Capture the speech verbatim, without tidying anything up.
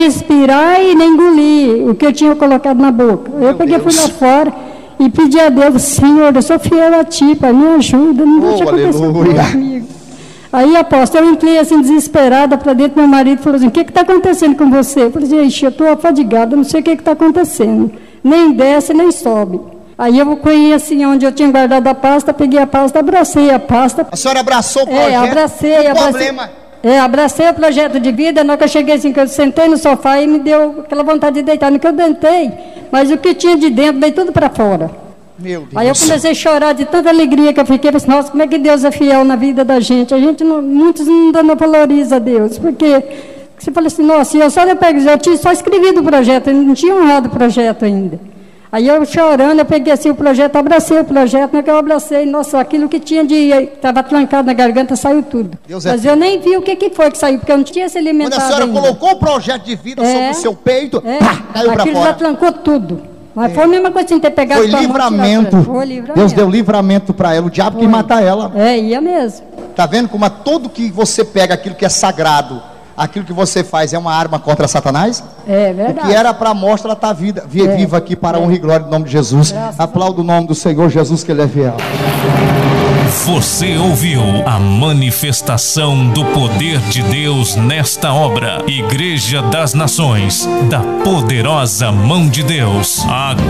respirar e nem engolir o que eu tinha colocado na boca. Eu Meu peguei, Deus. fui lá fora e pedi a Deus: Senhor, eu sou fiel a Ti, Pai, me ajuda, não deixa Oh, acontecer aleluia. comigo. Aí, apóstolo, eu entrei assim, desesperada para dentro. Meu marido falou assim: o que está acontecendo com você? Eu falei: gente, eu estou afadigada, não sei o que está acontecendo. Nem desce, nem sobe. Aí eu corri assim, onde eu tinha guardado a pasta, peguei a pasta, abracei a pasta. A senhora abraçou o projeto? É, abracei, o abracei. problema... É, abracei o projeto de vida. Na hora que eu cheguei assim, que eu sentei no sofá e me deu aquela vontade de deitar. No que eu deitei, mas o que tinha de dentro veio tudo para fora. Meu Deus. Aí eu comecei a chorar de tanta alegria que eu fiquei. Pensei: nossa, como é que Deus é fiel na vida da gente? A gente não, muitos não, não valoriza Deus, porque você fala assim: nossa, eu só eu pego, eu tinha só escrevido o projeto, eu não tinha honrado o projeto ainda. Aí eu chorando, eu peguei assim o projeto, abracei o projeto. Na que eu abracei, nossa, aquilo que tinha de, estava trancado na garganta, saiu tudo. Deus é Mas fiel. eu nem vi o que, que foi que saiu, porque eu não tinha se alimentado Quando a senhora ainda. colocou o projeto de vida É, sobre o seu peito, É, pá, caiu para aquilo já fora. trancou tudo. Mas foi a mesma coisa, sem ter pegado Foi com a mão e tirado livramento. pra- Foi livramento. Deus deu livramento para ela. O diabo quis matar ela. É, ia mesmo. Tá vendo como a tudo que você pega, aquilo que é sagrado, aquilo que você faz é uma arma contra Satanás? É O verdade. que era para a mostra, ela está viva, É. viva aqui para a honra e glória do nome de Jesus. Graças a Aplauda o nome do Senhor Jesus, que Ele é fiel. Você ouviu a manifestação do poder de Deus nesta obra. Igreja das Nações, da poderosa mão de Deus. A